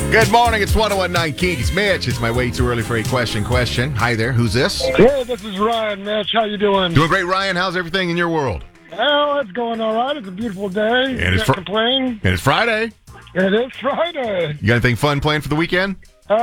Good morning. It's 1019 Keys. Mitch, it's my way too early for a question. Hi there. Who's this? Hey, this is Ryan, Mitch. How you doing? Doing great, Ryan. How's everything in your world? Oh, it's going all right. It's a beautiful day. And it's Can't complain. And it's Friday. It is Friday. You got anything fun planned for the weekend?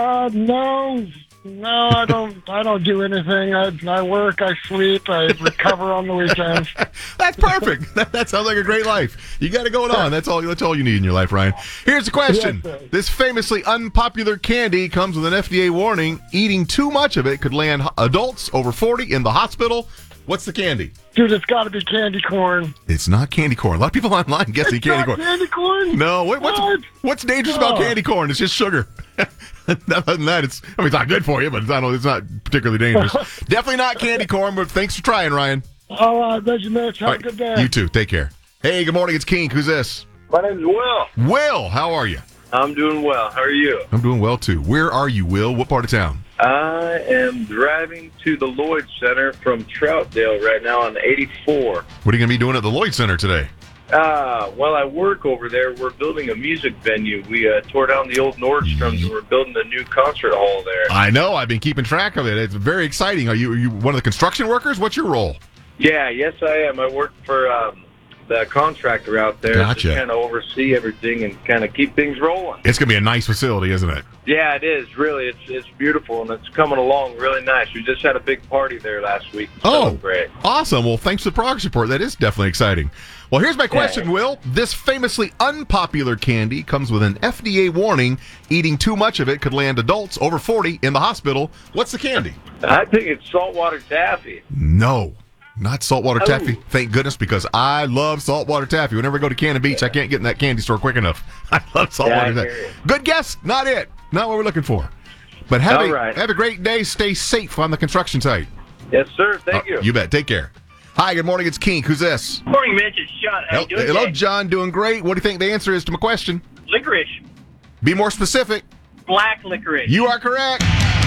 No, I don't do anything. I work, I sleep, I recover on the weekends. That's perfect. That sounds like a great life. You got it going on. That's all you need in your life, Ryan. Here's the question. Yes, this famously unpopular candy comes with an FDA warning. Eating too much of it could land adults over 40 in the hospital. What's the candy? Dude, it's got to be candy corn. It's not candy corn. A lot of people online guessing candy corn. Candy corn? No. What's dangerous about candy corn? It's just sugar. Other than that, it's not good for you, but it's not particularly dangerous. Definitely not candy corn, but thanks for trying, Ryan. All right, thank you, Mitch. Have a good day. You too. Take care. Hey, good morning. It's Kink. Who's this? My name's Will. Will, how are you? I'm doing well. How are you? I'm doing well, too. Where are you, Will? What part of town? I am driving to the Lloyd Center from Troutdale right now on the 84. What are you going to be doing at the Lloyd Center today? Well, I work over there. We're building a music venue. We tore down the old Nordstrom's and we're building a new concert hall there. I know. I've been keeping track of it. It's very exciting. Are you one of the construction workers? What's your role? Yeah, yes, I am. I work for the contractor out there. Gotcha. Just kind of oversee everything and kind of keep things rolling. It's going to be a nice facility, isn't it? Yeah, it is. Really, it's beautiful, and it's coming along really nice. We just had a big party there last week. Oh, great. Awesome. Well, thanks for the progress report. That is definitely exciting. Well, here's my question, Will. This famously unpopular candy comes with an FDA warning. Eating too much of it could land adults over 40 in the hospital. What's the candy? I think it's saltwater taffy. No. Not saltwater taffy, thank goodness, because I love saltwater taffy. Whenever I go to Cannon Beach, I can't get in that candy store quick enough. I love saltwater taffy. Good guess, not it. Not what we're looking for. But have a great day. Stay safe on the construction site. Yes, sir. Thank you. You bet. Take care. Hi, good morning. It's Kink. Who's this? Morning, Mitch. It's John. How you doing Hello, today? John. Doing great. What do you think the answer is to my question? Licorice. Be more specific. Black licorice. You are correct.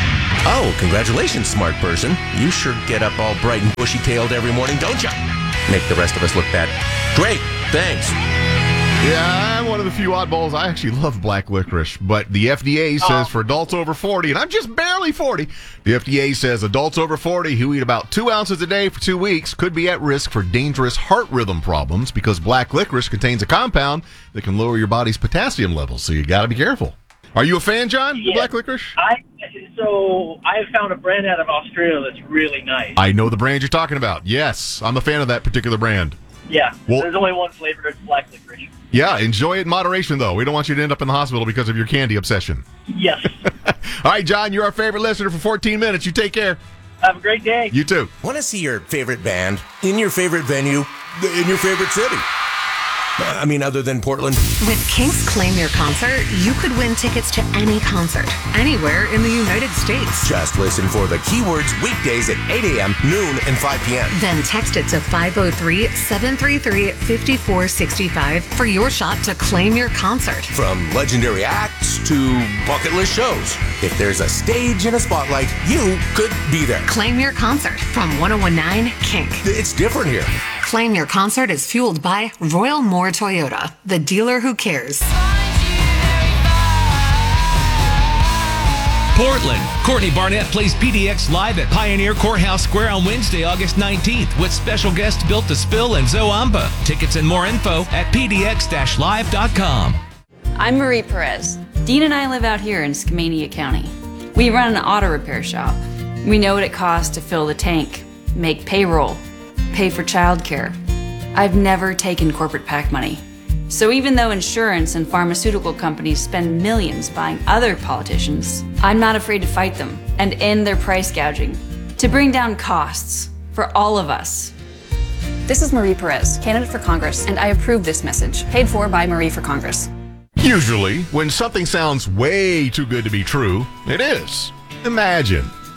Oh, congratulations, smart person. You sure get up all bright and bushy-tailed every morning, don't you? Make the rest of us look bad. Great, thanks. Yeah, I'm one of the few oddballs. I actually love black licorice, but the FDA says for adults over 40, and I'm just barely 40, the FDA says adults over 40 who eat about 2 ounces a day for 2 weeks could be at risk for dangerous heart rhythm problems because black licorice contains a compound that can lower your body's potassium levels, so you got to be careful. Are you a fan, John, of black licorice? So I have found a brand out of Australia that's really nice. I know the brand you're talking about. Yes, I'm a fan of that particular brand. Yeah, Well- there's only one flavor. It's black licorice. Yeah, enjoy it in moderation, though. We don't want you to end up in the hospital because of your candy obsession. Yes. All right, John, you're our favorite listener for 14 minutes. You take care. Have a great day. You too. Want to see your favorite band in your favorite venue in your favorite city? Other than Portland. With Kink's Claim Your Concert, you could win tickets to any concert, anywhere in the United States. Just listen for the keywords weekdays at 8 a.m., noon, and 5 p.m. Then text it to 503-733-5465 for your shot to claim your concert. From legendary acts to bucket list shows. If there's a stage and a spotlight, you could be there. Claim your concert from 1019 Kink. It's different here. Claim Your Concert is fueled by Royal Moore Toyota, the dealer who cares. Portland. Courtney Barnett plays PDX live at Pioneer Courthouse Square on Wednesday, August 19th with special guests Built to Spill and Zoamba. Tickets and more info at pdx-live.com. I'm Marie Perez. Dean and I live out here in Skamania County. We run an auto repair shop. We know what it costs to fill the tank, make payroll, pay for childcare. I've never taken corporate PAC money. So even though insurance and pharmaceutical companies spend millions buying other politicians, I'm not afraid to fight them and end their price gouging to bring down costs for all of us. This is Marie Perez, candidate for Congress, and I approve this message, paid for by Marie for Congress. Usually, when something sounds way too good to be true, it is. Imagine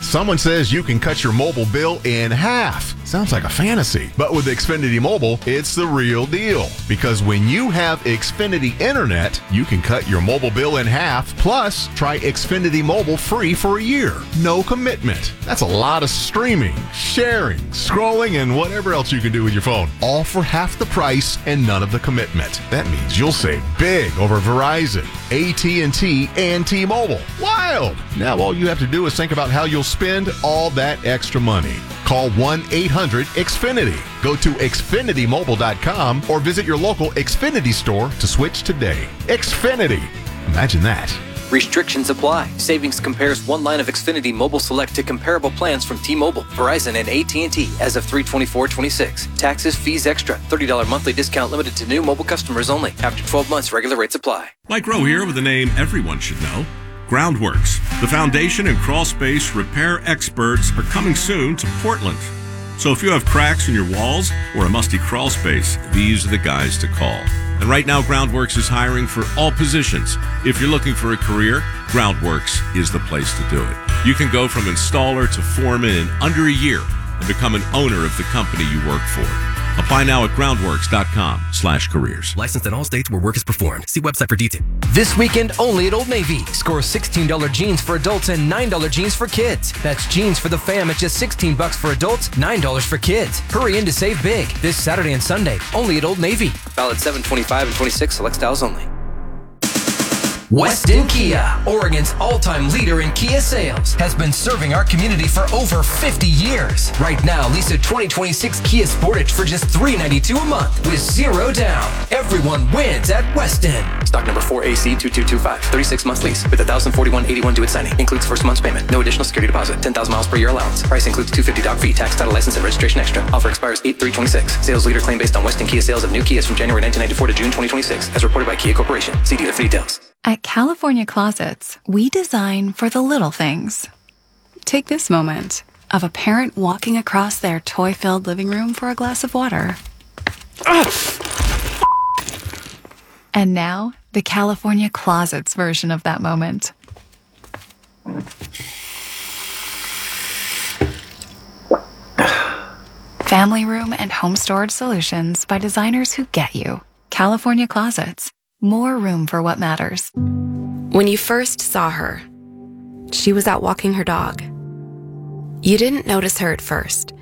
Someone says you can cut your mobile bill in half. Sounds like a fantasy. But with Xfinity Mobile, it's the real deal. Because when you have Xfinity Internet, you can cut your mobile bill in half. Plus, try Xfinity Mobile free for a year. No commitment. That's a lot of streaming, sharing, scrolling, and whatever else you can do with your phone. All for half the price and none of the commitment. That means you'll save big over Verizon, AT&T, and T-Mobile. Wild! Now all you have to do is think about how you'll spend all that extra money. Call 1-800-XFINITY. Go to XfinityMobile.com or visit your local Xfinity store to switch today. Xfinity. Imagine that. Restrictions apply. Savings compares one line of Xfinity Mobile Select to comparable plans from T-Mobile, Verizon, and AT&T as of 3/24/26. Taxes, fees extra. $30 monthly discount limited to new mobile customers only. After 12 months, regular rates apply. Mike Rowe here with a name everyone should know. Groundworks. The foundation and crawl space repair experts are coming soon to Portland. So if you have cracks in your walls or a musty crawl space, these are the guys to call. And right now, Groundworks is hiring for all positions. If you're looking for a career, Groundworks is the place to do it. You can go from installer to foreman in under a year and become an owner of the company you work for. Apply now at groundworks.com/careers. Licensed in all states where work is performed. See website for details. This weekend only at Old Navy. Score $16 jeans for adults and $9 jeans for kids. That's jeans for the fam at just $16 for adults, $9 for kids. Hurry in to save big. This Saturday and Sunday, only at Old Navy. Valid 7/25 and 26, select styles only. Weston Kia, Oregon's all-time leader in Kia sales, has been serving our community for over 50 years. Right now, lease a 2026 Kia Sportage for just $392 a month with 0 down. Everyone wins at Weston. Stock number 4AC2225. 36 months lease with $1,041.81 due at signing. Includes first month's payment. No additional security deposit. 10,000 miles per year allowance. Price includes $250 doc fee, tax, title, license, and registration extra. Offer expires 8/3/26. Sales leader claim based on Weston Kia sales of new Kias from January 1994 to June 2026, as reported by Kia Corporation. See dealer for details. At California Closets, we design for the little things. Take this moment of a parent walking across their toy-filled living room for a glass of water. And now, the California Closets version of that moment. Family room and home storage solutions by designers who get you. California Closets. More room for what matters. When you first saw her, she was out walking her dog. You didn't notice her at first.